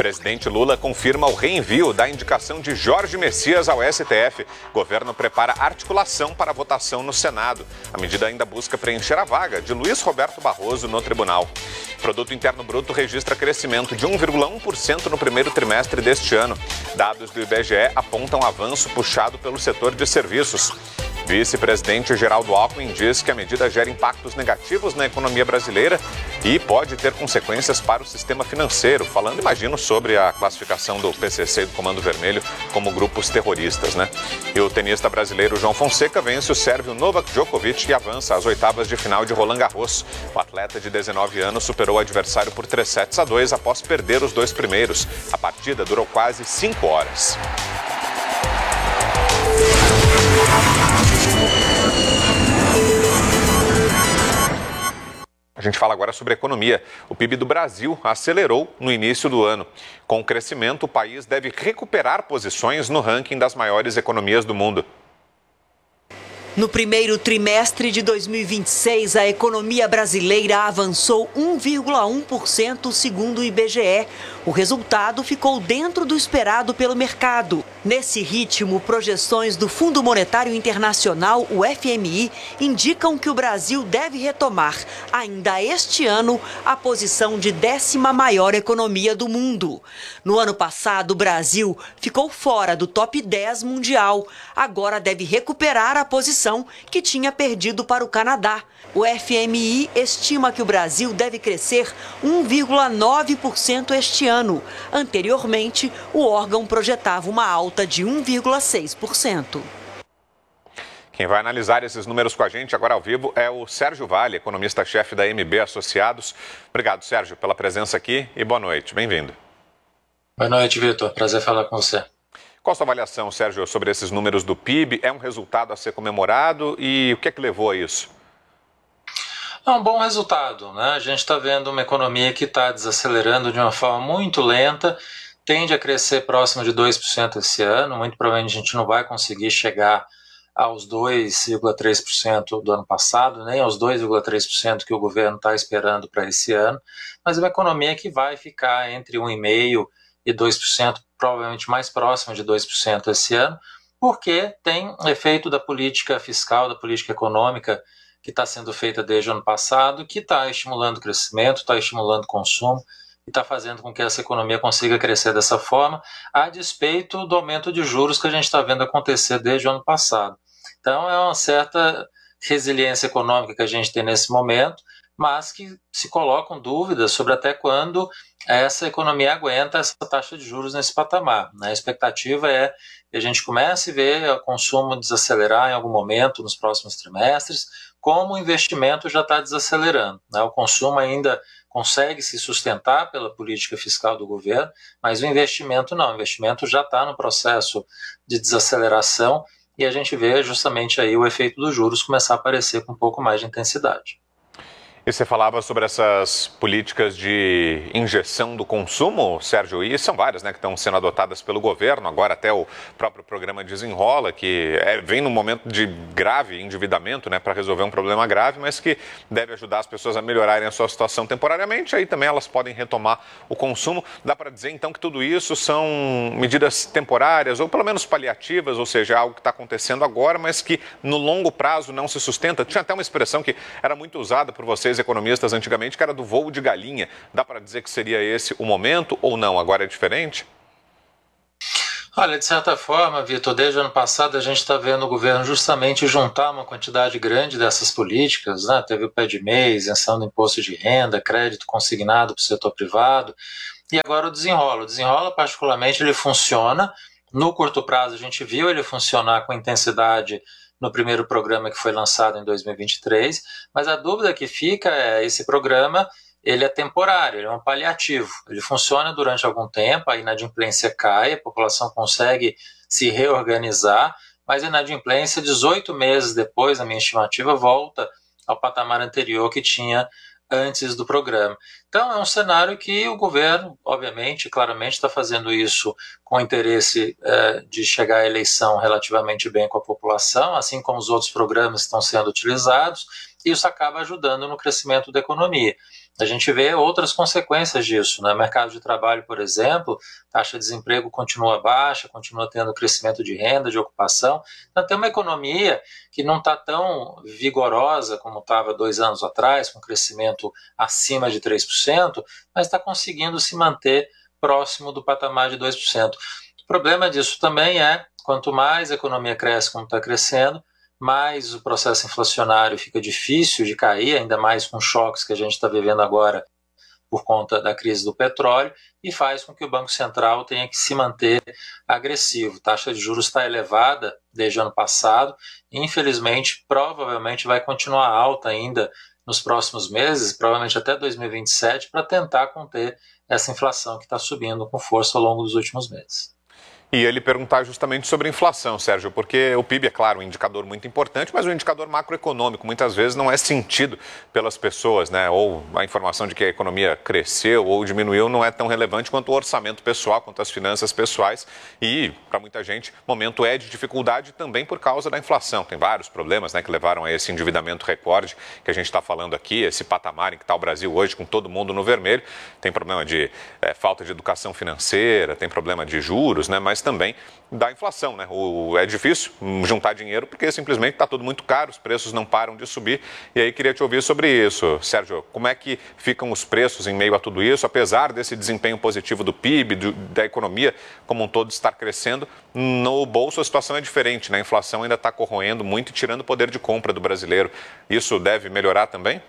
Presidente Lula confirma o reenvio da indicação de Jorge Messias ao STF. Governo prepara articulação para a votação no Senado. A medida ainda busca preencher a vaga de Luiz Roberto Barroso no tribunal. Produto Interno Bruto registra crescimento de 1,1% no primeiro trimestre deste ano. Dados do IBGE apontam avanço puxado pelo setor de serviços. Vice-presidente Geraldo Alckmin diz que a medida gera impactos negativos na economia brasileira e pode ter consequências para o sistema financeiro. Falando, imagino, sobre a classificação do PCC e do Comando Vermelho como grupos terroristas, né? E o tenista brasileiro João Fonseca vence o sérvio Novak Djokovic e avança às oitavas de final de Roland Garros. O atleta de 19 anos superou o adversário por 3-2 após perder os dois primeiros. A partida durou quase 5 horas. A gente fala agora sobre economia. O PIB do Brasil acelerou no início do ano. Com o crescimento, o país deve recuperar posições no ranking das maiores economias do mundo. No primeiro trimestre de 2026, a economia brasileira avançou 1,1%, segundo o IBGE. O resultado ficou dentro do esperado pelo mercado. Nesse ritmo, projeções do Fundo Monetário Internacional, o FMI, indicam que o Brasil deve retomar, ainda este ano, a posição de 10ª maior economia do mundo. No ano passado, o Brasil ficou fora do top 10 mundial. Agora deve recuperar a posição que tinha perdido para o Canadá. O FMI estima que o Brasil deve crescer 1,9% este ano. Anteriormente, o órgão projetava uma alta de 1,6%. Quem vai analisar esses números com a gente agora ao vivo é o Sérgio Vale, economista-chefe da MB Associados. Obrigado, Sérgio, pela presença aqui e boa noite. Bem-vindo. Boa noite, Vitor. Prazer falar com você. Qual a sua avaliação, Sérgio, sobre esses números do PIB? É um resultado a ser comemorado e o que é que levou a isso? É um bom resultado, né? A gente está vendo uma economia que está desacelerando de uma forma muito lenta, tende a crescer próximo de 2% esse ano, muito provavelmente a gente não vai conseguir chegar aos 2,3% do ano passado, nem aos 2,3% que o governo está esperando para esse ano, mas é uma economia que vai ficar entre 1,5% e 2%, provavelmente mais próxima de 2% esse ano, porque tem efeito da política fiscal, da política econômica que está sendo feita desde o ano passado, que está estimulando o crescimento, está estimulando o consumo e está fazendo com que essa economia consiga crescer dessa forma, a despeito do aumento de juros que a gente está vendo acontecer desde o ano passado. Então é uma certa resiliência econômica que a gente tem nesse momento, mas que se colocam dúvidas sobre até quando essa economia aguenta essa taxa de juros nesse patamar. A expectativa é que a gente comece a ver o consumo desacelerar em algum momento nos próximos trimestres, como o investimento já está desacelerando. O consumo ainda consegue se sustentar pela política fiscal do governo, mas o investimento não. O investimento já está no processo de desaceleração e a gente vê justamente aí o efeito dos juros começar a aparecer com um pouco mais de intensidade. E você falava sobre essas políticas de injeção do consumo, Sérgio, e são várias, né, que estão sendo adotadas pelo governo, agora até o próprio programa Desenrola, que vem num momento de grave endividamento, né, para resolver um problema grave, mas que deve ajudar as pessoas a melhorarem a sua situação temporariamente, aí também elas podem retomar o consumo. Dá para dizer, então, que tudo isso são medidas temporárias, ou pelo menos paliativas, ou seja, algo que está acontecendo agora, mas que no longo prazo não se sustenta? Tinha até uma expressão que era muito usada por vocês, economistas, antigamente, que era do voo de galinha. Dá para dizer que seria esse o momento ou não? Agora é diferente? Olha, de certa forma, Vitor, desde o ano passado a gente está vendo o governo justamente juntar uma quantidade grande dessas políticas, né? Teve o pé de mês, isenção do imposto de renda, crédito consignado para o setor privado, e agora o Desenrola. O Desenrola, particularmente, ele funciona. No curto prazo, a gente viu ele funcionar com intensidade no primeiro programa que foi lançado em 2023, mas a dúvida que fica é, esse programa, ele é temporário, ele é um paliativo, ele funciona durante algum tempo, a inadimplência cai, a população consegue se reorganizar, mas a inadimplência, 18 meses depois, a minha estimativa, volta ao patamar anterior que tinha antes do programa. Então é um cenário que o governo, obviamente, claramente está fazendo isso com interesse de chegar à eleição relativamente bem com a população, assim como os outros programas estão sendo utilizados, e isso acaba ajudando no crescimento da economia. a gente vê outras consequências disso, né? Mercado de trabalho, por exemplo, taxa de desemprego continua baixa, continua tendo crescimento de renda, de ocupação. Então tem uma economia que não está tão vigorosa como estava 2 anos atrás, com crescimento acima de 3%, mas está conseguindo se manter próximo do patamar de 2%. O problema disso também é, quanto mais a economia cresce como está crescendo, mais o processo inflacionário fica difícil de cair, ainda mais com choques que a gente está vivendo agora por conta da crise do petróleo, e faz com que o Banco Central tenha que se manter agressivo. A taxa de juros está elevada desde o ano passado, e infelizmente, provavelmente vai continuar alta ainda nos próximos meses, provavelmente até 2027, para tentar conter essa inflação que está subindo com força ao longo dos últimos meses. E ele perguntar justamente sobre a inflação, Sérgio, porque o PIB é, claro, um indicador muito importante, mas um indicador macroeconômico muitas vezes não é sentido pelas pessoas, né? Ou a informação de que a economia cresceu ou diminuiu não é tão relevante quanto o orçamento pessoal, quanto as finanças pessoais. E, para muita gente, o momento é de dificuldade também por causa da inflação. Tem vários problemas, né, que levaram a esse endividamento recorde que a gente está falando aqui, esse patamar em que está o Brasil hoje, com todo mundo no vermelho. Tem problema de falta de educação financeira, tem problema de juros, né? Mas também da inflação, né? É difícil juntar dinheiro porque simplesmente está tudo muito caro, os preços não param de subir. E aí queria te ouvir sobre isso, Sérgio. Como é que ficam os preços em meio a tudo isso, apesar desse desempenho positivo do PIB, da economia como um todo estar crescendo? No bolso a situação é diferente, né? A inflação ainda está corroendo muito e tirando o poder de compra do brasileiro. Isso deve melhorar também?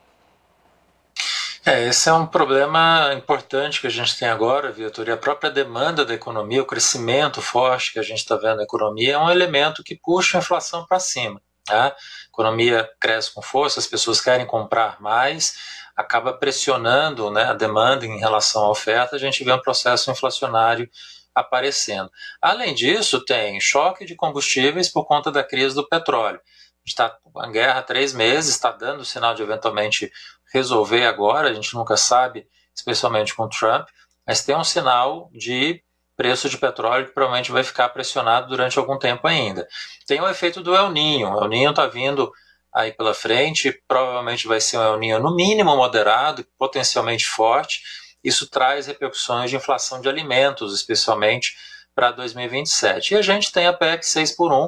Esse é um problema importante que a gente tem agora, Vitor, e a própria demanda da economia, o crescimento forte que a gente está vendo na economia é um elemento que puxa a inflação para cima. Tá? A economia cresce com força, as pessoas querem comprar mais, acaba pressionando, né, a demanda em relação à oferta, a gente vê um processo inflacionário aparecendo. Além disso, tem choque de combustíveis por conta da crise do petróleo. A gente está em guerra há 3 meses, está dando sinal de eventualmente resolver agora, a gente nunca sabe, especialmente com o Trump, mas tem um sinal de preço de petróleo que provavelmente vai ficar pressionado durante algum tempo ainda. Tem o efeito do El Niño. O El Niño está vindo aí pela frente, provavelmente vai ser um El Niño no mínimo moderado, potencialmente forte. Isso traz repercussões de inflação de alimentos, especialmente para 2027. E a gente tem a PEC 6x1,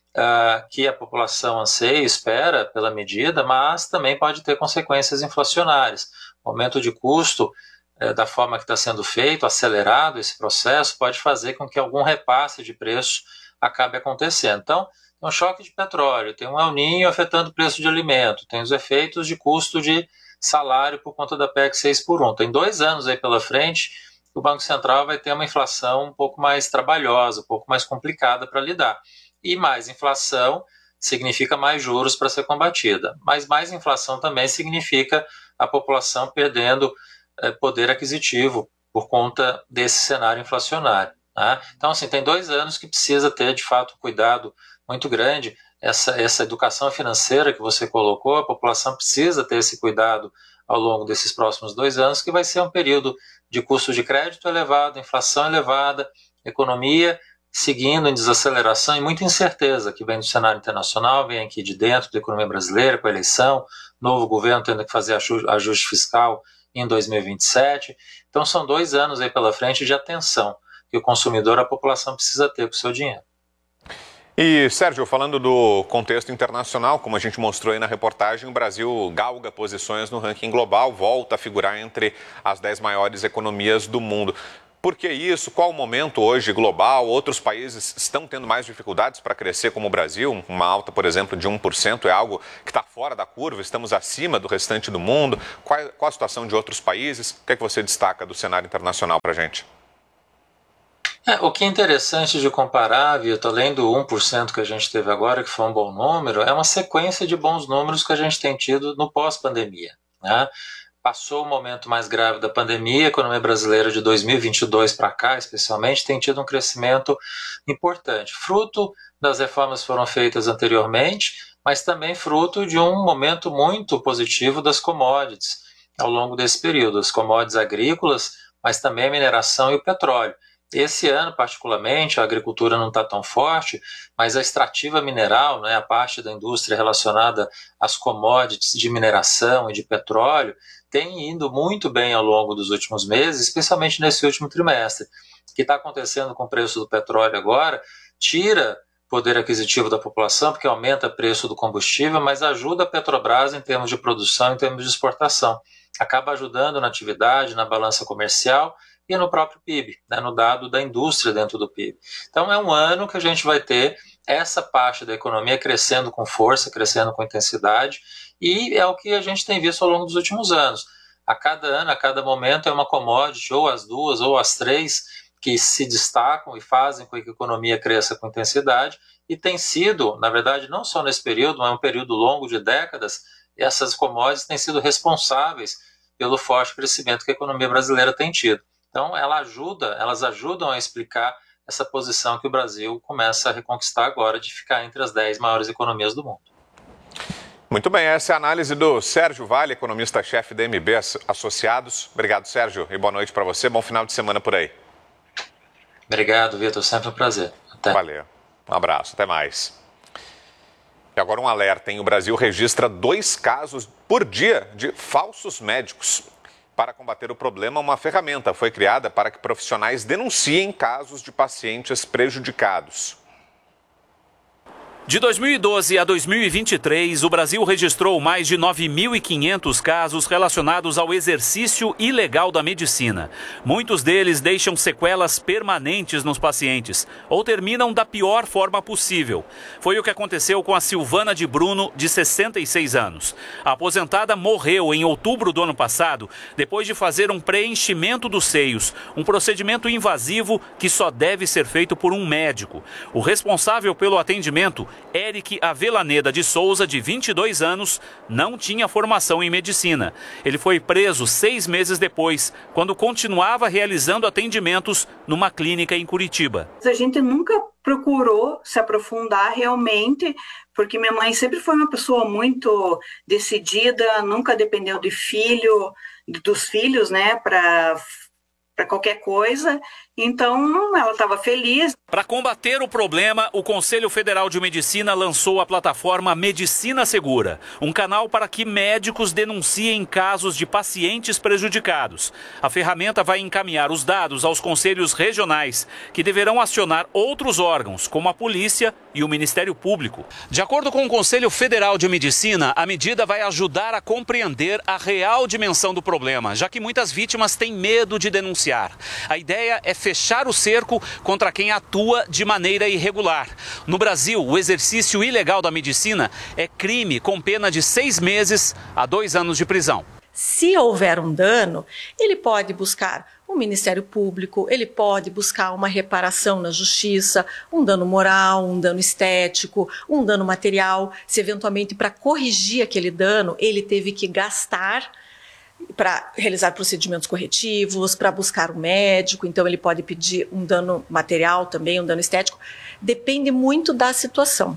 que a população anseia e espera pela medida, mas também pode ter consequências inflacionárias. O aumento de custo, da forma que está sendo feito, acelerado esse processo, pode fazer com que algum repasse de preço acabe acontecendo. Então, tem um choque de petróleo, tem um El Niño afetando o preço de alimento, tem os efeitos de custo de salário por conta da PEC 6x1. Tem 2 anos aí pela frente, o Banco Central vai ter uma inflação um pouco mais trabalhosa, um pouco mais complicada para lidar. E mais inflação significa mais juros para ser combatida. Mas mais inflação também significa a população perdendo poder aquisitivo por conta desse cenário inflacionário. Né? Então, assim, tem 2 anos que precisa ter, de fato, um cuidado muito grande. Essa educação financeira que você colocou, a população precisa ter esse cuidado ao longo desses próximos 2 anos, que vai ser um período de custo de crédito elevado, inflação elevada, economia seguindo em desaceleração e muita incerteza que vem do cenário internacional, vem aqui de dentro da economia brasileira, com a eleição, novo governo tendo que fazer ajuste fiscal em 2027. Então são 2 anos aí pela frente de atenção que o consumidor, a população precisa ter com o seu dinheiro. E, Sérgio, falando do contexto internacional, como a gente mostrou aí na reportagem, o Brasil galga posições no ranking global, volta a figurar entre as 10 maiores economias do mundo. Por que isso? Qual o momento hoje global? Outros países estão tendo mais dificuldades para crescer como o Brasil? Uma alta, por exemplo, de 1% é algo que está fora da curva? Estamos acima do restante do mundo? Qual a situação de outros países? O que é que você destaca do cenário internacional para a gente? O que é interessante de comparar, Vitor, além do 1% que a gente teve agora, que foi um bom número, é uma sequência de bons números que a gente tem tido no pós-pandemia, né? Passou o momento mais grave da pandemia, a economia brasileira de 2022 para cá, especialmente, tem tido um crescimento importante, fruto das reformas que foram feitas anteriormente, mas também fruto de um momento muito positivo das commodities ao longo desse período, as commodities agrícolas, mas também a mineração e o petróleo. Esse ano, particularmente, a agricultura não está tão forte, mas a extrativa mineral, né, a parte da indústria relacionada às commodities de mineração e de petróleo, tem indo muito bem ao longo dos últimos meses, especialmente nesse último trimestre. O que está acontecendo com o preço do petróleo agora tira poder aquisitivo da população, porque aumenta o preço do combustível, mas ajuda a Petrobras em termos de produção, em termos de exportação. Acaba ajudando na atividade, na balança comercial e no próprio PIB, né, no dado da indústria dentro do PIB. Então é um ano que a gente vai ter essa parte da economia crescendo com força, crescendo com intensidade, e é o que a gente tem visto ao longo dos últimos anos. A cada ano, a cada momento é uma commodity, ou as duas, ou as três, que se destacam e fazem com que a economia cresça com intensidade, e tem sido, na verdade, não só nesse período, mas é um período longo de décadas, essas commodities têm sido responsáveis pelo forte crescimento que a economia brasileira tem tido. Então, elas ajudam a explicar essa posição que o Brasil começa a reconquistar agora, de ficar entre as 10 maiores economias do mundo. Muito bem, essa é a análise do Sérgio Vale, economista-chefe da MB Associados. Obrigado, Sérgio, e boa noite para você. Bom final de semana por aí. Obrigado, Vitor. Sempre um prazer. Até. Valeu. Um abraço. Até mais. E agora um alerta, hein? O Brasil registra 2 casos por dia de falsos médicos. Para combater o problema, uma ferramenta foi criada para que profissionais denunciem casos de pacientes prejudicados. De 2012 a 2023, o Brasil registrou mais de 9.500 casos relacionados ao exercício ilegal da medicina. Muitos deles deixam sequelas permanentes nos pacientes ou terminam da pior forma possível. Foi o que aconteceu com a Silvana de Bruno, de 66 anos. A aposentada morreu em outubro do ano passado, depois de fazer um preenchimento dos seios, um procedimento invasivo que só deve ser feito por um médico. O responsável pelo atendimento, Eric Avelaneda de Souza, de 22 anos, não tinha formação em medicina. Ele foi preso 6 meses depois, quando continuava realizando atendimentos numa clínica em Curitiba. A gente nunca procurou se aprofundar realmente, porque minha mãe sempre foi uma pessoa muito decidida, nunca dependeu dos filhos, né, para qualquer coisa, então ela estava feliz. Para combater o problema, o Conselho Federal de Medicina lançou a plataforma Medicina Segura, um canal para que médicos denunciem casos de pacientes prejudicados. A ferramenta vai encaminhar os dados aos conselhos regionais, que deverão acionar outros órgãos, como a polícia e o Ministério Público. De acordo com o Conselho Federal de Medicina, a medida vai ajudar a compreender a real dimensão do problema, já que muitas vítimas têm medo de denunciar. A ideia é fechar o cerco contra quem atua de maneira irregular. No Brasil, o exercício ilegal da medicina é crime com pena de 6 meses a 2 anos de prisão. Se houver um dano, ele pode buscar o Ministério Público, ele pode buscar uma reparação na justiça, um dano moral, um dano estético, um dano material. Se eventualmente para corrigir aquele dano, ele teve que gastar para realizar procedimentos corretivos, para buscar um médico, então ele pode pedir um dano material também, um dano estético. Depende muito da situação.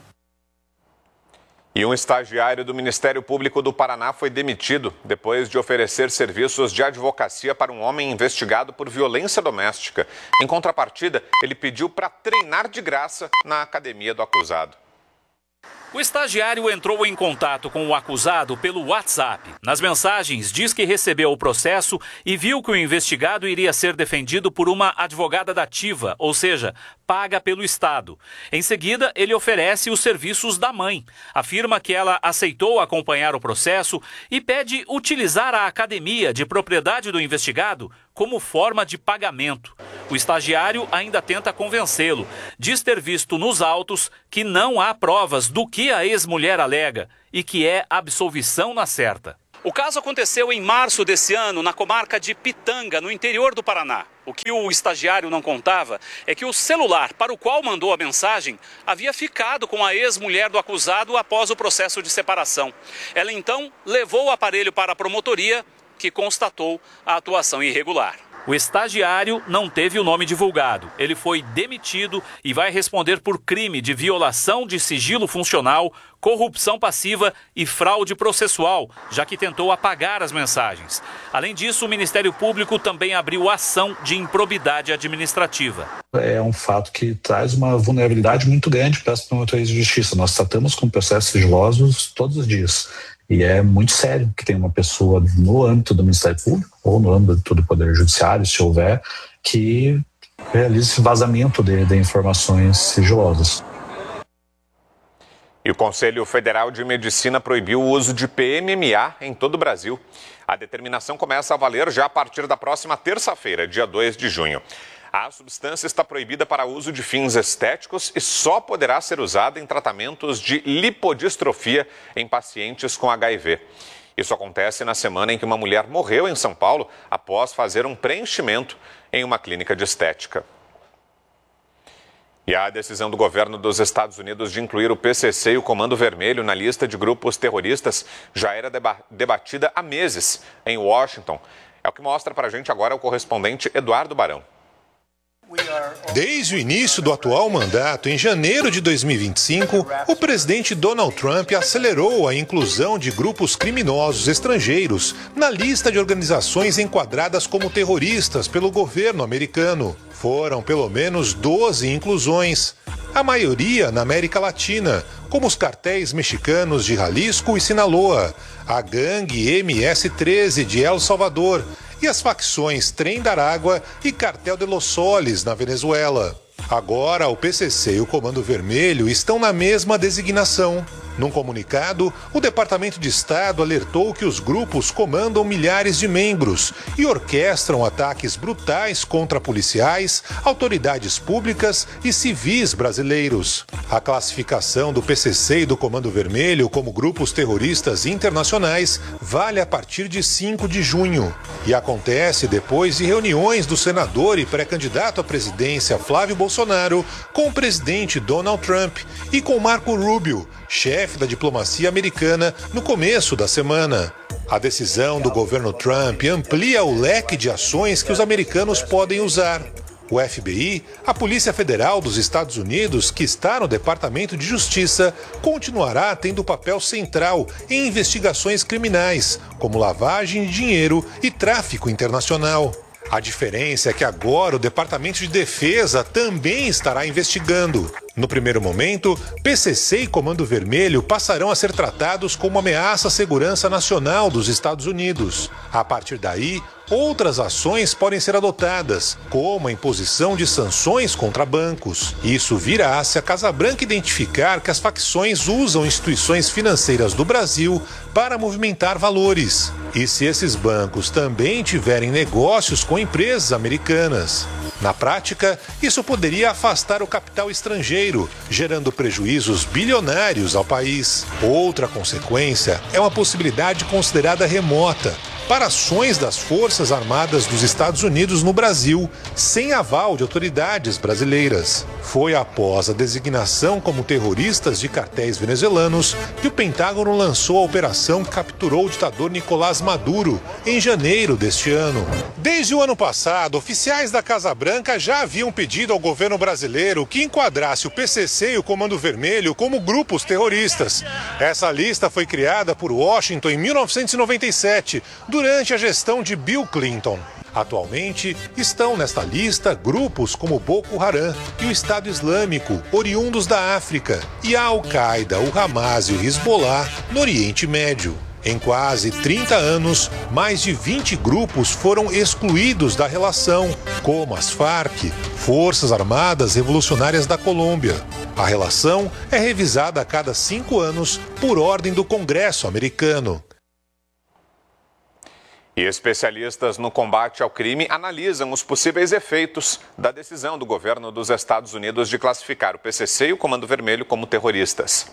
E um estagiário do Ministério Público do Paraná foi demitido depois de oferecer serviços de advocacia para um homem investigado por violência doméstica. Em contrapartida, ele pediu para treinar de graça na academia do acusado. O estagiário entrou em contato com o acusado pelo WhatsApp. Nas mensagens, diz que recebeu o processo e viu que o investigado iria ser defendido por uma advogada dativa, ou seja, paga pelo Estado. Em seguida, ele oferece os serviços da mãe. Afirma que ela aceitou acompanhar o processo e pede utilizar a academia de propriedade do investigado como forma de pagamento. O estagiário ainda tenta convencê-lo. Diz ter visto nos autos que não há provas do que a ex-mulher alega e que é absolvição na certa. O caso aconteceu em março desse ano, na comarca de Pitanga, no interior do Paraná. O que o estagiário não contava é que o celular para o qual mandou a mensagem havia ficado com a ex-mulher do acusado após o processo de separação. Ela então levou o aparelho para a promotoria, que constatou a atuação irregular. O estagiário não teve o nome divulgado. Ele foi demitido e vai responder por crime de violação de sigilo funcional, corrupção passiva e fraude processual, já que tentou apagar as mensagens. Além disso, o Ministério Público também abriu ação de improbidade administrativa. É um fato que traz uma vulnerabilidade muito grande para as promotorias de justiça. Nós tratamos com processos sigilosos todos os dias. E é muito sério que tem uma pessoa no âmbito do Ministério Público ou no âmbito do Poder Judiciário, se houver, que realize esse vazamento de informações sigilosas. E o Conselho Federal de Medicina proibiu o uso de PMMA em todo o Brasil. A determinação começa a valer já a partir da próxima terça-feira, dia 2 de junho. A substância está proibida para uso de fins estéticos e só poderá ser usada em tratamentos de lipodistrofia em pacientes com HIV. Isso acontece na semana em que uma mulher morreu em São Paulo após fazer um preenchimento em uma clínica de estética. E a decisão do governo dos Estados Unidos de incluir o PCC e o Comando Vermelho na lista de grupos terroristas já era debatida há meses em Washington. É o que mostra para a gente agora o correspondente Eduardo Barão. Desde o início do atual mandato, em janeiro de 2025, o presidente Donald Trump acelerou a inclusão de grupos criminosos estrangeiros na lista de organizações enquadradas como terroristas pelo governo americano. Foram pelo menos 12 inclusões, a maioria na América Latina, como os cartéis mexicanos de Jalisco e Sinaloa, a gangue MS-13 de El Salvador e as facções Trem da Aragua e Cartel de Los Soles, na Venezuela. Agora, o PCC e o Comando Vermelho estão na mesma designação. Num comunicado, o Departamento de Estado alertou que os grupos comandam milhares de membros e orquestram ataques brutais contra policiais, autoridades públicas e civis brasileiros. A classificação do PCC e do Comando Vermelho como grupos terroristas internacionais vale a partir de 5 de junho e acontece depois de reuniões do senador e pré-candidato à presidência Flávio Bolsonaro com o presidente Donald Trump e com Marco Rubio, chefe da diplomacia americana, no começo da semana. A decisão do governo Trump amplia o leque de ações que os americanos podem usar. O FBI, a Polícia Federal dos Estados Unidos, que está no Departamento de Justiça, continuará tendo papel central em investigações criminais, como lavagem de dinheiro e tráfico internacional. A diferença é que agora o Departamento de Defesa também estará investigando. No primeiro momento, PCC e Comando Vermelho passarão a ser tratados como ameaça à segurança nacional dos Estados Unidos. A partir daí, outras ações podem ser adotadas, como a imposição de sanções contra bancos. Isso virá se a Casa Branca identificar que as facções usam instituições financeiras do Brasil para movimentar valores. E se esses bancos também tiverem negócios com empresas americanas. Na prática, isso poderia afastar o capital estrangeiro, gerando prejuízos bilionários ao país. Outra consequência é uma possibilidade considerada remota para ações das Forças Armadas dos Estados Unidos no Brasil, sem aval de autoridades brasileiras. Foi após a designação como terroristas de cartéis venezuelanos que o Pentágono lançou a operação que capturou o ditador Nicolás Maduro em janeiro deste ano. Desde o ano passado, oficiais da Casa Branca já haviam pedido ao governo brasileiro que enquadrasse o PCC e o Comando Vermelho como grupos terroristas. Essa lista foi criada por Washington em 1997, durante a gestão de Bill Clinton. Atualmente, estão nesta lista grupos como Boko Haram e o Estado Islâmico, oriundos da África, e a Al-Qaeda, o Hamas e o Hezbollah no Oriente Médio. Em quase 30 anos, mais de 20 grupos foram excluídos da relação, como as Farc, Forças Armadas Revolucionárias da Colômbia. A relação é revisada a cada 5 anos por ordem do Congresso americano. E especialistas no combate ao crime analisam os possíveis efeitos da decisão do governo dos Estados Unidos de classificar o PCC e o Comando Vermelho como terroristas.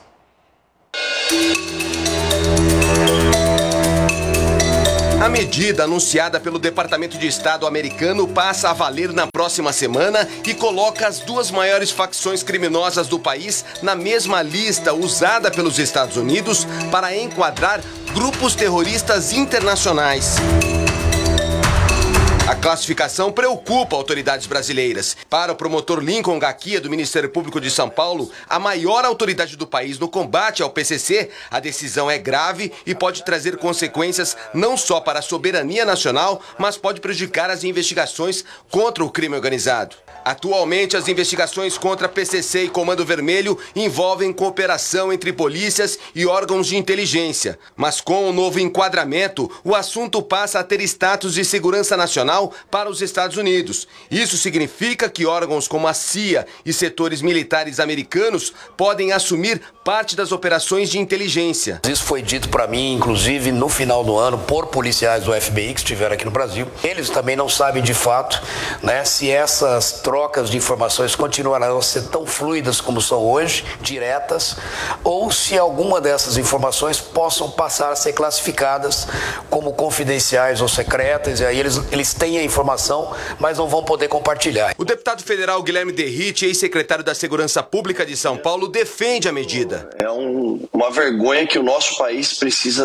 A medida anunciada pelo Departamento de Estado americano passa a valer na próxima semana e coloca as duas maiores facções criminosas do país na mesma lista usada pelos Estados Unidos para enquadrar grupos terroristas internacionais. A classificação preocupa autoridades brasileiras. Para o promotor Lincoln Gaquia, do Ministério Público de São Paulo, a maior autoridade do país no combate ao PCC, a decisão é grave e pode trazer consequências não só para a soberania nacional, mas pode prejudicar as investigações contra o crime organizado. Atualmente, as investigações contra PCC e Comando Vermelho envolvem cooperação entre polícias e órgãos de inteligência. Mas com o novo enquadramento, o assunto passa a ter status de segurança nacional para os Estados Unidos. Isso significa que órgãos como a CIA e setores militares americanos podem assumir parte das operações de inteligência. Isso foi dito para mim, inclusive, no final do ano, por policiais do FBI que estiveram aqui no Brasil. Eles também não sabem de fato, né, se essas trocas de informações continuarão a ser tão fluidas como são hoje, diretas, ou se alguma dessas informações possam passar a ser classificadas como confidenciais ou secretas, e aí eles têm a informação, mas não vão poder compartilhar. O deputado federal Guilherme Derrite, ex-secretário da Segurança Pública de São Paulo, defende a medida. É uma vergonha que o nosso país precise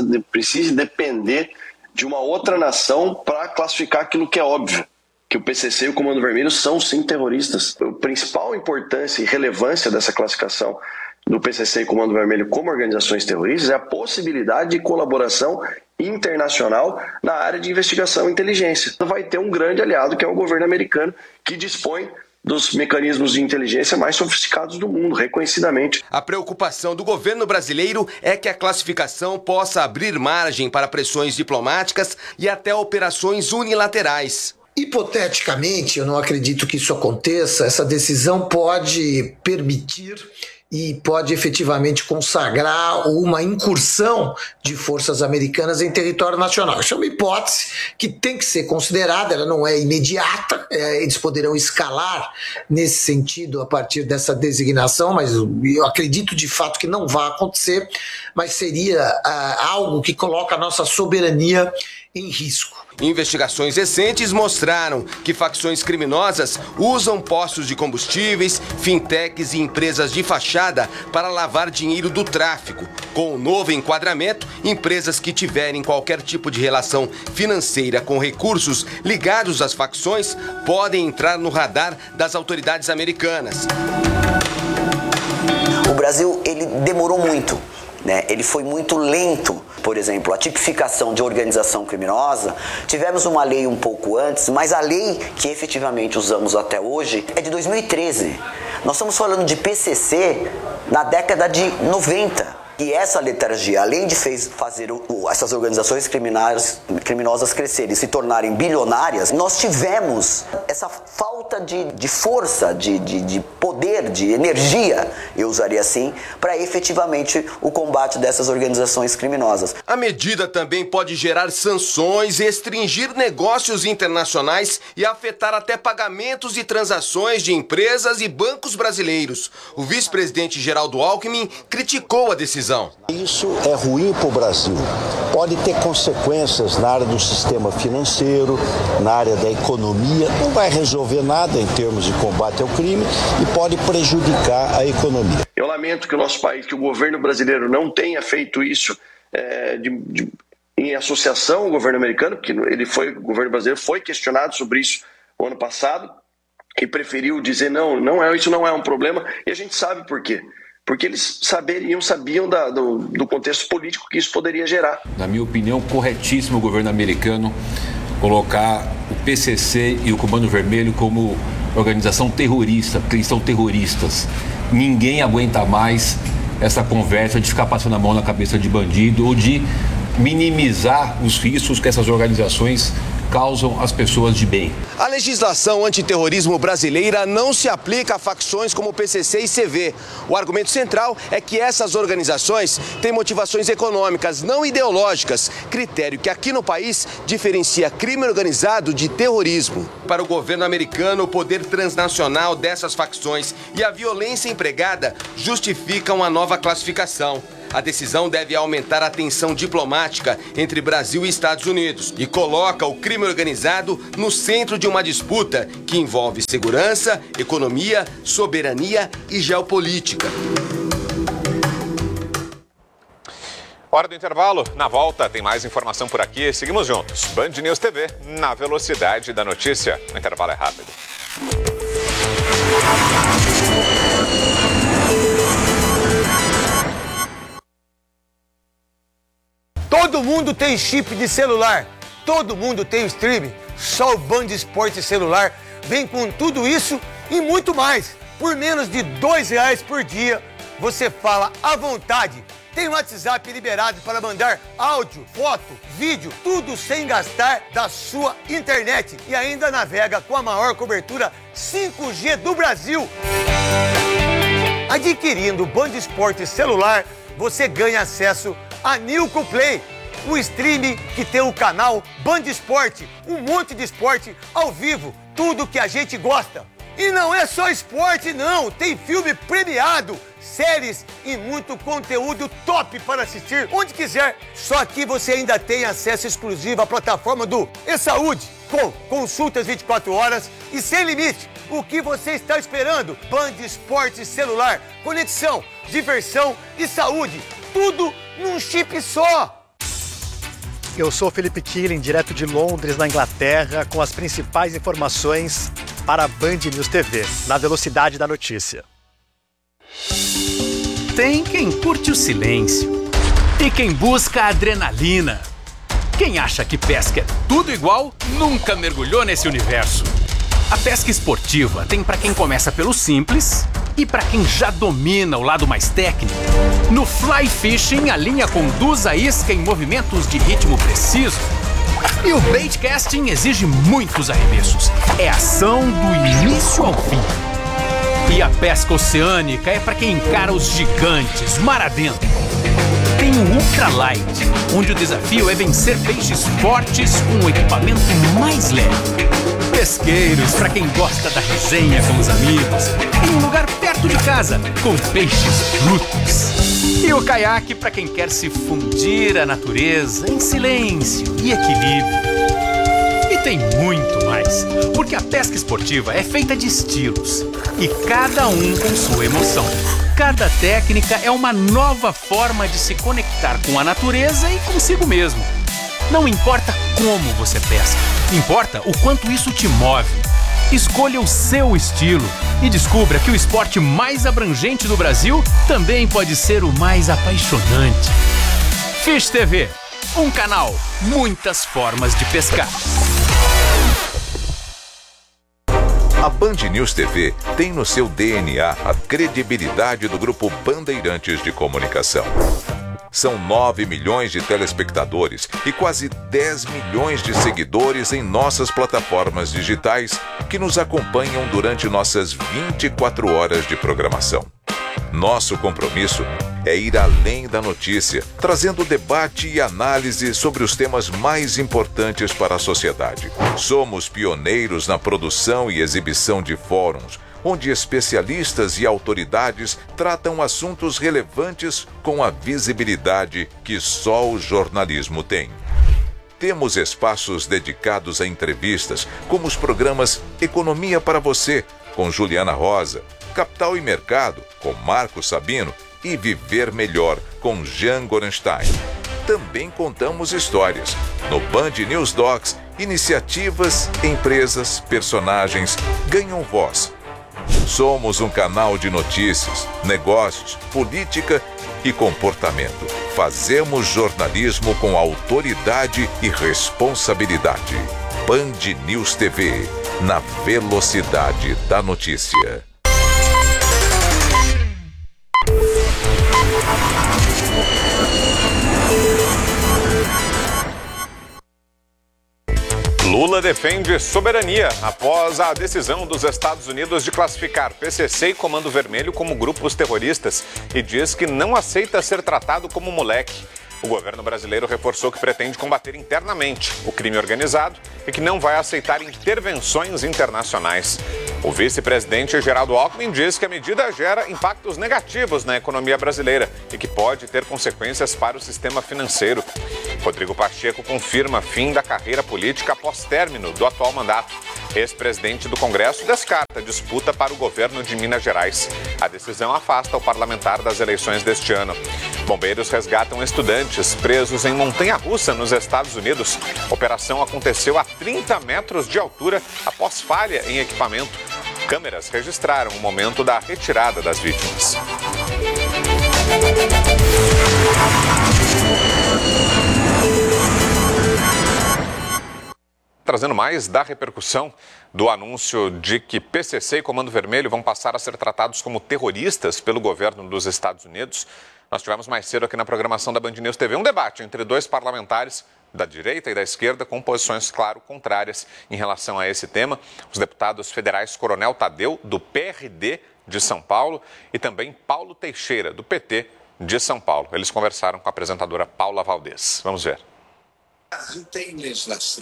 depender de uma outra nação para classificar aquilo que é óbvio, que o PCC e o Comando Vermelho são sim terroristas. A principal importância e relevância dessa classificação do PCC e Comando Vermelho como organizações terroristas é a possibilidade de colaboração internacional na área de investigação e inteligência. Vai ter um grande aliado, que é o governo americano, que dispõe dos mecanismos de inteligência mais sofisticados do mundo, reconhecidamente. A preocupação do governo brasileiro é que a classificação possa abrir margem para pressões diplomáticas e até operações unilaterais. Hipoteticamente, eu não acredito que isso aconteça, essa decisão pode permitir e pode efetivamente consagrar uma incursão de forças americanas em território nacional. Isso é uma hipótese que tem que ser considerada, ela não é imediata, eles poderão escalar nesse sentido a partir dessa designação, mas eu acredito de fato que não vai acontecer, mas seria algo que coloca a nossa soberania em risco. Investigações recentes mostraram que facções criminosas usam postos de combustíveis, fintechs e empresas de fachada para lavar dinheiro do tráfico. Com o novo enquadramento, empresas que tiverem qualquer tipo de relação financeira com recursos ligados às facções podem entrar no radar das autoridades americanas. O Brasil, ele demorou muito, né? Ele foi muito lento. Por exemplo, a tipificação de organização criminosa, tivemos uma lei um pouco antes, mas a lei que efetivamente usamos até hoje é de 2013. Nós estamos falando de PCC na década de 90. E essa letargia, além de fazer essas organizações criminosas crescerem e se tornarem bilionárias, nós tivemos essa falta de força, de poder, de energia, eu usaria assim, para efetivamente o combate dessas organizações criminosas. A medida também pode gerar sanções, restringir negócios internacionais e afetar até pagamentos e transações de empresas e bancos brasileiros. O vice-presidente Geraldo Alckmin criticou a decisão. Isso é ruim para o Brasil. Pode ter consequências na área do sistema financeiro, na área da economia. Não vai resolver nada em termos de combate ao crime e pode prejudicar a economia. Eu lamento que o nosso país, que o governo brasileiro não tenha feito isso em associação ao governo americano, porque o governo brasileiro foi questionado sobre isso o ano passado e preferiu dizer isso não é um problema, e a gente sabe por quê. Porque eles sabiam do contexto político que isso poderia gerar. Na minha opinião, corretíssimo o governo americano colocar o PCC e o Comando Vermelho como organização terrorista, porque eles são terroristas. Ninguém aguenta mais essa conversa de ficar passando a mão na cabeça de bandido ou de minimizar os riscos que essas organizações causam às pessoas de bem. A legislação antiterrorismo brasileira não se aplica a facções como PCC e CV. O argumento central é que essas organizações têm motivações econômicas, não ideológicas, critério que aqui no país diferencia crime organizado de terrorismo. Para o governo americano, o poder transnacional dessas facções e a violência empregada justificam a nova classificação. A decisão deve aumentar a tensão diplomática entre Brasil e Estados Unidos e coloca o crime organizado no centro de uma disputa que envolve segurança, economia, soberania e geopolítica. Hora do intervalo. Na volta tem mais informação por aqui. Seguimos juntos. Band News TV, na velocidade da notícia. O intervalo é rápido. Todo mundo tem chip de celular. Todo mundo tem o streaming. Só o Band Esporte Celular vem com tudo isso e muito mais. Por menos de R$2 por dia, você fala à vontade. Tem o WhatsApp liberado para mandar áudio, foto, vídeo, tudo sem gastar da sua internet. E ainda navega com a maior cobertura 5G do Brasil. Adquirindo o Band Esporte Celular, você ganha acesso a Nilco Play, o streaming que tem o canal Band Esporte, um monte de esporte ao vivo, tudo que a gente gosta. E não é só esporte não, tem filme premiado, séries e muito conteúdo top para assistir onde quiser. Só aqui você ainda tem acesso exclusivo à plataforma do eSaúde, com consultas 24 horas e sem limite. O que você está esperando? Band Esporte Celular, conexão, diversão e saúde, tudo num chip só. Eu sou Felipe Killing, direto de Londres, na Inglaterra, com as principais informações para a Band News TV, na velocidade da notícia. Tem quem curte o silêncio e quem busca a adrenalina. Quem acha que pesca é tudo igual, nunca mergulhou nesse universo. A pesca esportiva tem para quem começa pelo simples e para quem já domina o lado mais técnico. No fly fishing, a linha conduz a isca em movimentos de ritmo preciso. E o bait casting exige muitos arremessos. É ação do início ao fim. E a pesca oceânica é para quem encara os gigantes, mar adentro. Tem o ultralight, onde o desafio é vencer peixes fortes com um equipamento mais leve. Pesqueiros, para quem gosta da resenha com os amigos, em um lugar perto de casa, com peixes brutos. E o caiaque, para quem quer se fundir à natureza em silêncio e equilíbrio. E tem muito mais, porque a pesca esportiva é feita de estilos, e cada um com sua emoção. Cada técnica é uma nova forma de se conectar com a natureza e consigo mesmo. Não importa como você pesca, importa o quanto isso te move. Escolha o seu estilo e descubra que o esporte mais abrangente do Brasil também pode ser o mais apaixonante. Fish TV, um canal, muitas formas de pescar. A Band News TV tem no seu DNA a credibilidade do Grupo Bandeirantes de Comunicação. São 9 milhões de telespectadores e quase 10 milhões de seguidores em nossas plataformas digitais que nos acompanham durante nossas 24 horas de programação. Nosso compromisso é ir além da notícia, trazendo debate e análise sobre os temas mais importantes para a sociedade. Somos pioneiros na produção e exibição de fóruns, onde especialistas e autoridades tratam assuntos relevantes com a visibilidade que só o jornalismo tem. Temos espaços dedicados a entrevistas, como os programas Economia para Você, com Juliana Rosa, Capital e Mercado, com Marco Sabino, e Viver Melhor, com Jean Gorenstein. Também contamos histórias. No Band News Docs, iniciativas, empresas, personagens ganham voz. Somos um canal de notícias, negócios, política e comportamento. Fazemos jornalismo com autoridade e responsabilidade. Band News TV, na velocidade da notícia. Lula defende soberania após a decisão dos Estados Unidos de classificar PCC e Comando Vermelho como grupos terroristas e diz que não aceita ser tratado como moleque. O governo brasileiro reforçou que pretende combater internamente o crime organizado e que não vai aceitar intervenções internacionais. O vice-presidente Geraldo Alckmin diz que a medida gera impactos negativos na economia brasileira e que pode ter consequências para o sistema financeiro. Rodrigo Pacheco confirma fim da carreira política após término do atual mandato. Ex-presidente do Congresso descarta disputa para o governo de Minas Gerais. A decisão afasta o parlamentar das eleições deste ano. Bombeiros resgatam estudantes presos em montanha-russa nos Estados Unidos. A operação aconteceu a 30 metros de altura após falha em equipamento. Câmeras registraram o momento da retirada das vítimas. Trazendo mais da repercussão do anúncio de que PCC e Comando Vermelho vão passar a ser tratados como terroristas pelo governo dos Estados Unidos. Nós tivemos mais cedo aqui na programação da Band News TV um debate entre dois parlamentares da direita e da esquerda com posições, claro, contrárias em relação a esse tema. Os deputados federais Coronel Tadeu, do PRD de São Paulo, e também Paulo Teixeira, do PT de São Paulo. Eles conversaram com a apresentadora Paula Valdez. Vamos ver. O Brasil tem legislação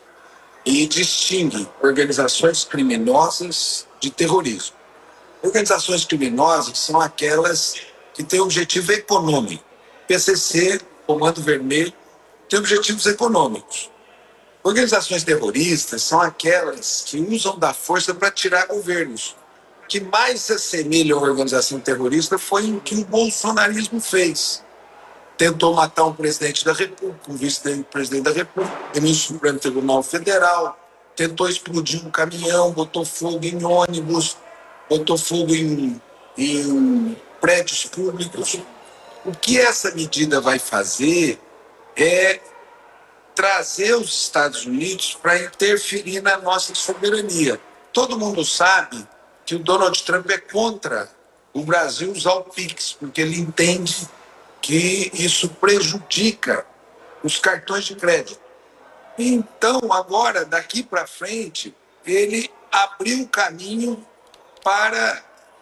e distingue organizações criminosas de terrorismo. Organizações criminosas são aquelas que têm objetivo econômico. PCC, Comando Vermelho, têm objetivos econômicos. Organizações terroristas são aquelas que usam da força para tirar governos. O que mais se assemelha a uma organização terrorista foi o que o bolsonarismo fez. Tentou matar um presidente da República, um vice-presidente da República, ministro do Supremo Tribunal Federal, tentou explodir um caminhão, botou fogo em ônibus, botou fogo em prédios públicos. O que essa medida vai fazer é trazer os Estados Unidos para interferir na nossa soberania. Todo mundo sabe que o Donald Trump é contra o Brasil usar o PIX, porque ele entende que isso prejudica os cartões de crédito. Então, agora, daqui para frente, ele abriu o caminho para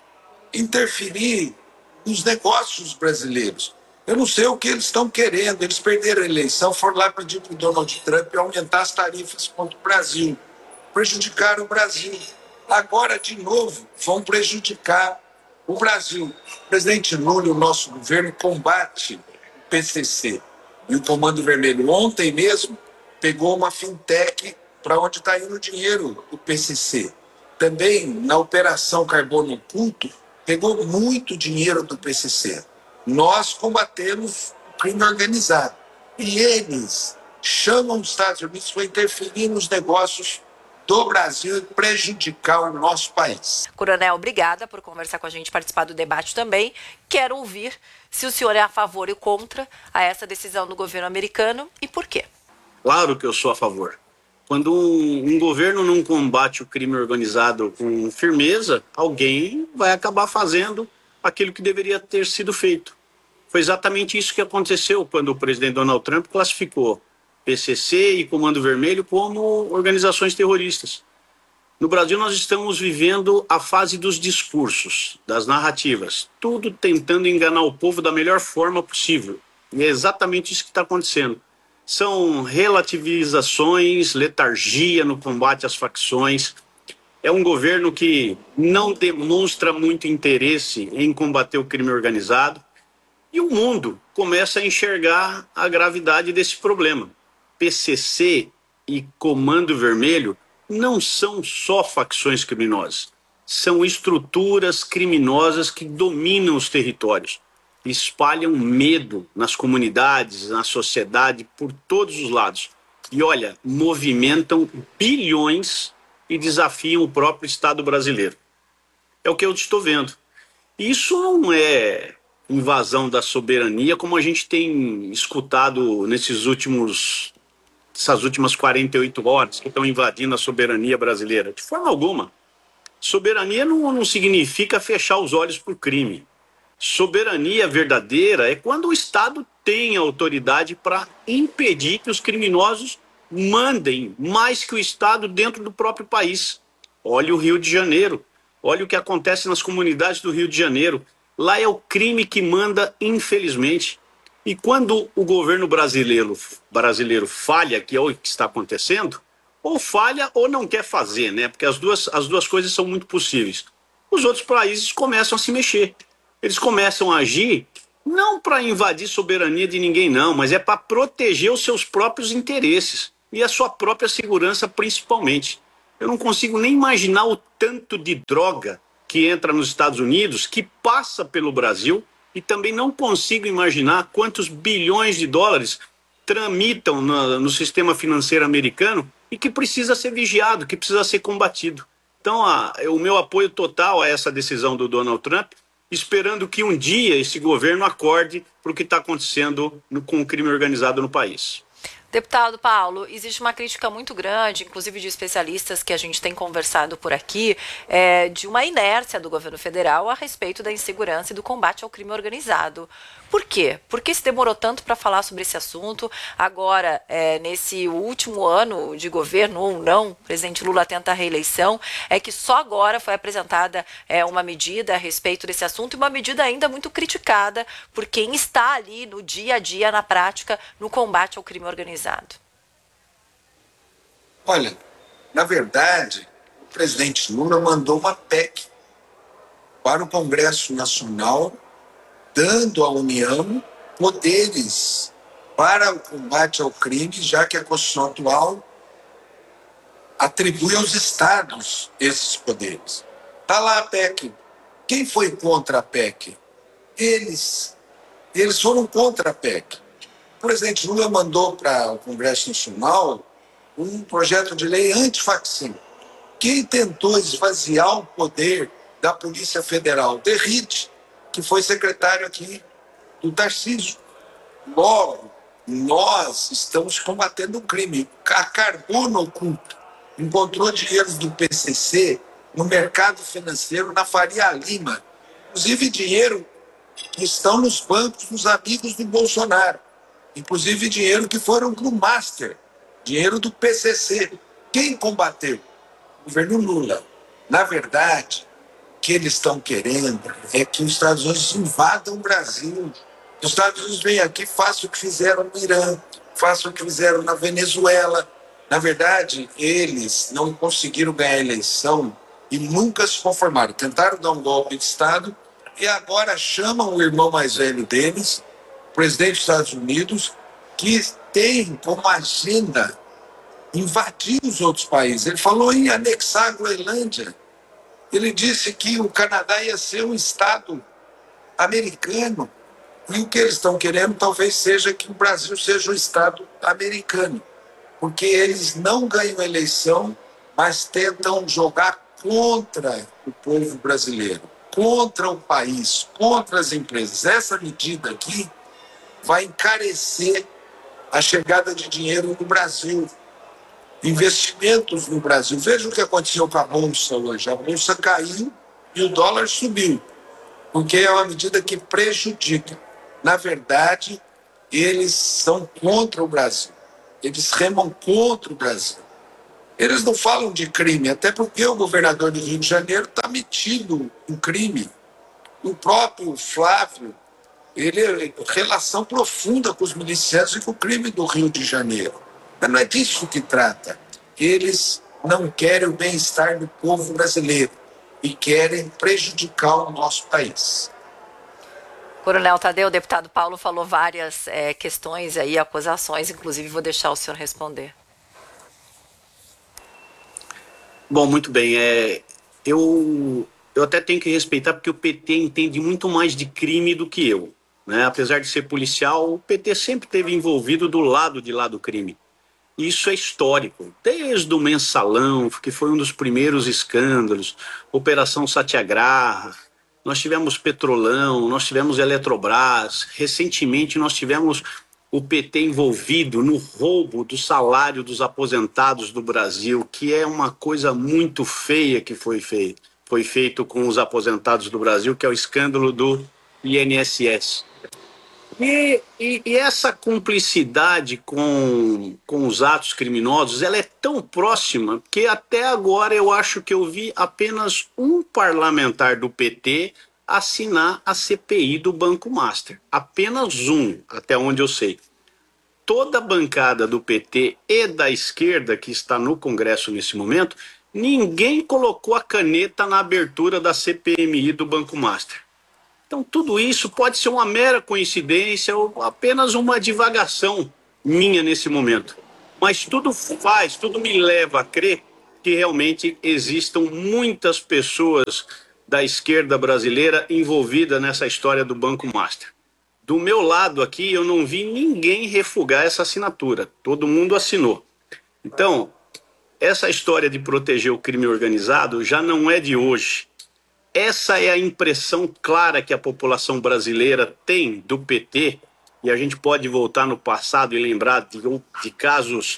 interferir nos negócios brasileiros. Eu não sei o que eles estão querendo. Eles perderam a eleição, foram lá pedir para o Donald Trump aumentar as tarifas contra o Brasil. Prejudicaram o Brasil. Agora, de novo, vão prejudicar o Brasil. O presidente Lula e o nosso governo combate o PCC e o Comando Vermelho. Ontem mesmo pegou uma fintech para onde está indo o dinheiro do PCC. Também na Operação Carbono Oculto pegou muito dinheiro do PCC. Nós combatemos o crime organizado e eles chamam os Estados Unidos para interferir nos negócios do Brasil e prejudicar o nosso país. Coronel, obrigada por conversar com a gente, participar do debate também. Quero ouvir se o senhor é a favor e contra a essa decisão do governo americano e por quê. Claro que eu sou a favor. Quando um governo não combate o crime organizado com firmeza, alguém vai acabar fazendo aquilo que deveria ter sido feito. Foi exatamente isso que aconteceu quando o presidente Donald Trump classificou PCC e Comando Vermelho como organizações terroristas. No Brasil, nós estamos vivendo a fase dos discursos, das narrativas, tudo tentando enganar o povo da melhor forma possível. E é exatamente isso que está acontecendo. São relativizações, letargia no combate às facções. É um governo que não demonstra muito interesse em combater o crime organizado. E o mundo começa a enxergar a gravidade desse problema. PCC e Comando Vermelho não são só facções criminosas. São estruturas criminosas que dominam os territórios. Espalham medo nas comunidades, na sociedade, por todos os lados. E olha, movimentam bilhões e desafiam o próprio Estado brasileiro. É o que eu estou vendo. Isso não é invasão da soberania, como a gente tem escutado essas últimas 48 horas, que estão invadindo a soberania brasileira. De forma alguma. Soberania não significa fechar os olhos para o crime. Soberania verdadeira é quando o Estado tem autoridade para impedir que os criminosos mandem mais que o Estado dentro do próprio país. Olha o Rio de Janeiro. Olha o que acontece nas comunidades do Rio de Janeiro. Lá é o crime que manda, infelizmente. E quando o governo brasileiro falha, que é o que está acontecendo, ou falha ou não quer fazer, né? Porque as duas coisas são muito possíveis. Os outros países começam a se mexer. Eles começam a agir não para invadir soberania de ninguém, não, mas é para proteger os seus próprios interesses e a sua própria segurança, principalmente. Eu não consigo nem imaginar o tanto de droga que entra nos Estados Unidos, que passa pelo Brasil, e também não consigo imaginar quantos bilhões de dólares tramitam no sistema financeiro americano e que precisa ser vigiado, que precisa ser combatido. Então, o meu apoio total a essa decisão do Donald Trump, esperando que um dia esse governo acorde para o que está acontecendo com o crime organizado no país. Deputado Paulo, existe uma crítica muito grande, inclusive de especialistas que a gente tem conversado por aqui, de uma inércia do governo federal a respeito da insegurança e do combate ao crime organizado. Por quê? Por que se demorou tanto para falar sobre esse assunto? Agora, nesse último ano de governo, ou não, o presidente Lula tenta a reeleição, é que só agora foi apresentada uma medida a respeito desse assunto, e uma medida ainda muito criticada por quem está ali no dia a dia, na prática, no combate ao crime organizado. Olha, na verdade, o presidente Lula mandou uma PEC para o Congresso Nacional, dando à União poderes para o combate ao crime, já que a Constituição atual atribui aos estados esses poderes. Está lá a PEC. Quem foi contra a PEC? Eles foram contra a PEC. O presidente Lula mandou para o Congresso Nacional um projeto de lei anti-facção. Quem tentou esvaziar o poder da Polícia Federal? Derrite, que foi secretário aqui do Tarcísio. Logo, nós estamos combatendo o crime. A Carbono Oculto encontrou dinheiros do PCC no mercado financeiro, na Faria Lima. Inclusive dinheiro que estão nos bancos dos amigos do Bolsonaro. Inclusive dinheiro que foram para o Master, dinheiro do PCC. Quem combateu? O governo Lula. Na verdade, o que eles estão querendo é que os Estados Unidos invadam o Brasil. Os Estados Unidos vêm aqui, façam o que fizeram no Irã, façam o que fizeram na Venezuela. Na verdade, eles não conseguiram ganhar a eleição e nunca se conformaram. Tentaram dar um golpe de Estado e agora chamam o irmão mais velho deles, o presidente dos Estados Unidos, que tem como agenda invadir os outros países. Ele falou em anexar a Groenlândia. Ele disse que o Canadá ia ser um estado americano. E o que eles estão querendo talvez seja que o Brasil seja um estado americano. Porque eles não ganham a eleição, mas tentam jogar contra o povo brasileiro, contra o país, contra as empresas. Essa medida aqui vai encarecer a chegada de dinheiro no Brasil, investimentos no Brasil. Veja o que aconteceu com a Bolsa hoje. A Bolsa caiu e o dólar subiu, porque é uma medida que prejudica. Na verdade, eles são contra o Brasil. Eles remam contra o Brasil. Eles não falam de crime, até porque o governador do Rio de Janeiro está metido em crime. O próprio Flávio, ele tem relação profunda com os milicianos e com o crime do Rio de Janeiro. Mas não é disso que trata. Eles não querem o bem-estar do povo brasileiro e querem prejudicar o nosso país. Coronel Tadeu, o deputado Paulo falou várias questões aí, acusações, inclusive vou deixar o senhor responder. Bom, muito bem. Eu até tenho que respeitar, porque o PT entende muito mais de crime do que eu, né? Apesar de ser policial, o PT sempre esteve envolvido do lado de lá do crime. Isso é histórico, desde o Mensalão, que foi um dos primeiros escândalos, Operação Satyagraha, nós tivemos Petrolão, nós tivemos Eletrobras, recentemente nós tivemos o PT envolvido no roubo do salário dos aposentados do Brasil, que é uma coisa muito feia que foi feito com os aposentados do Brasil, que é o escândalo do INSS. E essa cumplicidade com os atos criminosos, ela é tão próxima que até agora eu acho que eu vi apenas um parlamentar do PT assinar a CPI do Banco Master. Apenas um, até onde eu sei. Toda a bancada do PT e da esquerda que está no Congresso nesse momento, ninguém colocou a caneta na abertura da CPMI do Banco Master. Então, tudo isso pode ser uma mera coincidência ou apenas uma divagação minha nesse momento. Mas tudo me leva a crer que realmente existam muitas pessoas da esquerda brasileira envolvida nessa história do Banco Master. Do meu lado aqui, eu não vi ninguém refugar essa assinatura. Todo mundo assinou. Então, essa história de proteger o crime organizado já não é de hoje. Essa é a impressão clara que a população brasileira tem do PT, e a gente pode voltar no passado e lembrar de casos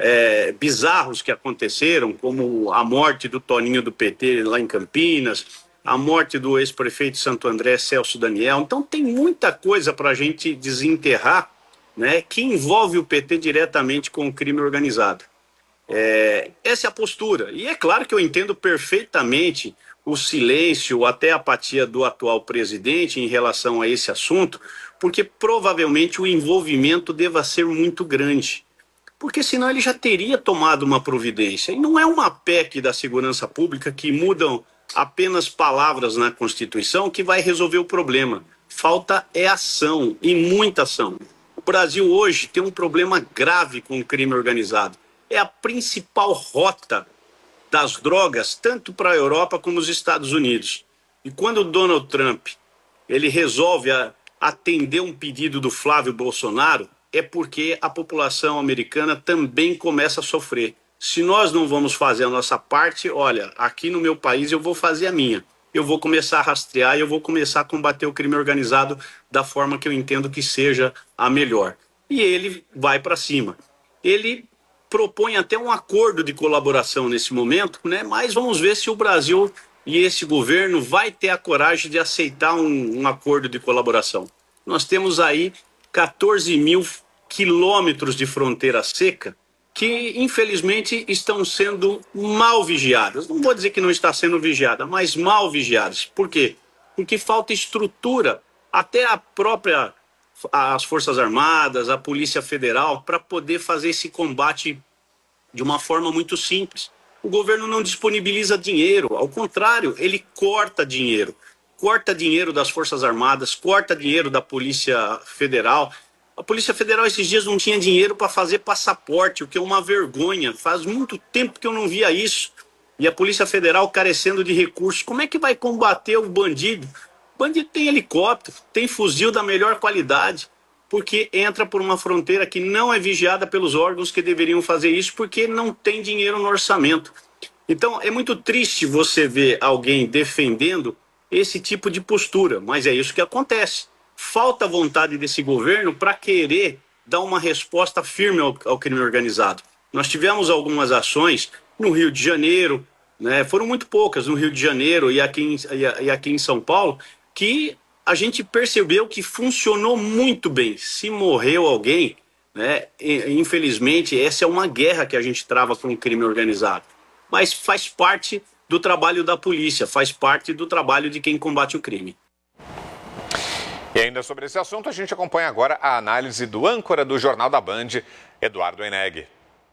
bizarros que aconteceram, como a morte do Toninho do PT lá em Campinas, a morte do ex-prefeito de Santo André, Celso Daniel. Então tem muita coisa para a gente desenterrar, né, que envolve o PT diretamente com o crime organizado. Essa é a postura. E é claro que eu entendo perfeitamente o silêncio, até a apatia do atual presidente em relação a esse assunto, porque provavelmente o envolvimento deva ser muito grande. Porque senão ele já teria tomado uma providência. E não é uma PEC da segurança pública que mudam apenas palavras na Constituição que vai resolver o problema. Falta ação, e muita ação. O Brasil hoje tem um problema grave com o crime organizado. É a principal rota das drogas, tanto para a Europa como os Estados Unidos. E quando o Donald Trump ele resolve atender um pedido do Flávio Bolsonaro, é porque a população americana também começa a sofrer. Se nós não vamos fazer a nossa parte, olha, aqui no meu país eu vou fazer a minha. Eu vou começar a rastrear e eu vou começar a combater o crime organizado da forma que eu entendo que seja a melhor. E ele vai para cima. Ele propõe até um acordo de colaboração nesse momento, né? Mas vamos ver se o Brasil e esse governo vai ter a coragem de aceitar um acordo de colaboração. Nós temos aí 14 mil quilômetros de fronteira seca que, infelizmente, estão sendo mal vigiadas. Não vou dizer que não está sendo vigiada, mas mal vigiadas. Por quê? Porque falta estrutura, até as Forças Armadas, a Polícia Federal, para poder fazer esse combate de uma forma muito simples. O governo não disponibiliza dinheiro, ao contrário, ele corta dinheiro das Forças Armadas, corta dinheiro da Polícia Federal. A Polícia Federal esses dias não tinha dinheiro para fazer passaporte, o que é uma vergonha. Faz muito tempo que eu não via isso. E a Polícia Federal carecendo de recursos. Como é que vai combater o bandido? O bandido tem helicóptero, tem fuzil da melhor qualidade, porque entra por uma fronteira que não é vigiada pelos órgãos que deveriam fazer isso, porque não tem dinheiro no orçamento. Então é muito triste você ver alguém defendendo esse tipo de postura, mas é isso que acontece. Falta vontade desse governo para querer dar uma resposta firme ao crime organizado. Nós tivemos algumas ações no Rio de Janeiro, né, foram muito poucas no Rio de Janeiro e aqui em São Paulo, que a gente percebeu que funcionou muito bem. Se morreu alguém, né, infelizmente, essa é uma guerra que a gente trava com o crime organizado. Mas faz parte do trabalho da polícia, faz parte do trabalho de quem combate o crime. E ainda sobre esse assunto, a gente acompanha agora a análise do âncora do Jornal da Band, Eduardo Eneg.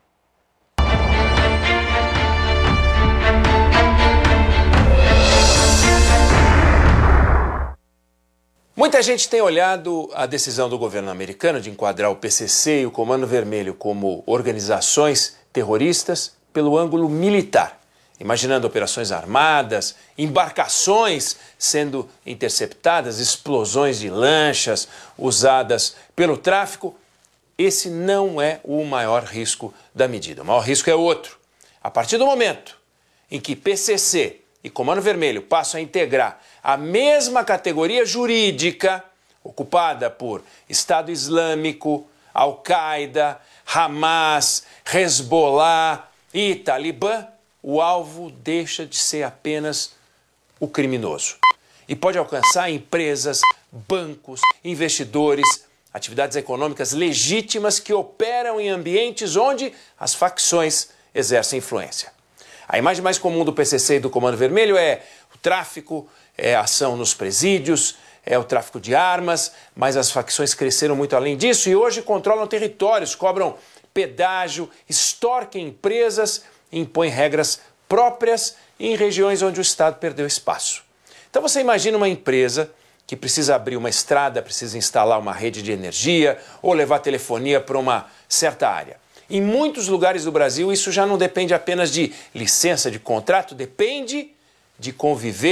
Muita gente tem olhado a decisão do governo americano de enquadrar o PCC e o Comando Vermelho como organizações terroristas pelo ângulo militar, imaginando operações armadas, embarcações sendo interceptadas, explosões de lanchas usadas pelo tráfico. Esse não é o maior risco da medida. O maior risco é outro. A partir do momento em que PCC e Comando Vermelho passam a integrar a mesma categoria jurídica ocupada por Estado Islâmico, Al-Qaeda, Hamas, Hezbollah e Talibã, o alvo deixa de ser apenas o criminoso e pode alcançar empresas, bancos, investidores, atividades econômicas legítimas que operam em ambientes onde as facções exercem influência. A imagem mais comum do PCC e do Comando Vermelho é o tráfico, é a ação nos presídios, é o tráfico de armas, mas as facções cresceram muito além disso e hoje controlam territórios, cobram pedágio, extorquem empresas e impõem regras próprias em regiões onde o Estado perdeu espaço. Então você imagina uma empresa que precisa abrir uma estrada, precisa instalar uma rede de energia ou levar telefonia para uma certa área. Em muitos lugares do Brasil, isso já não depende apenas de licença de contrato, depende de conviver